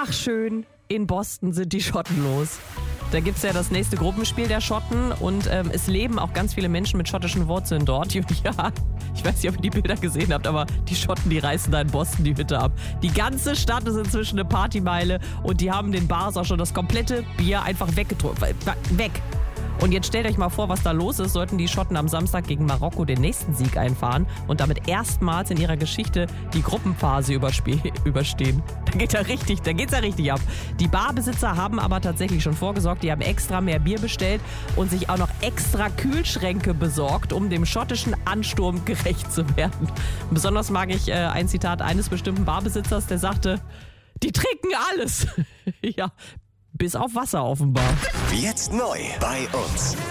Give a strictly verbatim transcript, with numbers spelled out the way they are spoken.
Ach schön, in Boston sind die Schotten los. Da gibt es ja das nächste Gruppenspiel der Schotten und ähm, es leben auch ganz viele Menschen mit schottischen Wurzeln dort. Und ja, ich weiß nicht, ob ihr die Bilder gesehen habt, aber die Schotten, die reißen da in Boston die Hütte ab. Die ganze Stadt ist inzwischen eine Partymeile und die haben den Bars auch schon das komplette Bier einfach weggedrückt. Weg. Und jetzt stellt euch mal vor, was da los ist, sollten die Schotten am Samstag gegen Marokko den nächsten Sieg einfahren und damit erstmals in ihrer Geschichte die Gruppenphase überstehen. Da geht ja richtig, da geht's ja richtig ab. Die Barbesitzer haben aber tatsächlich schon vorgesorgt, die haben extra mehr Bier bestellt und sich auch noch extra Kühlschränke besorgt, um dem schottischen Ansturm gerecht zu werden. Besonders mag ich äh, ein Zitat eines bestimmten Barbesitzers, der sagte, die trinken alles. Ja, bis auf Wasser offenbar. Jetzt neu bei uns.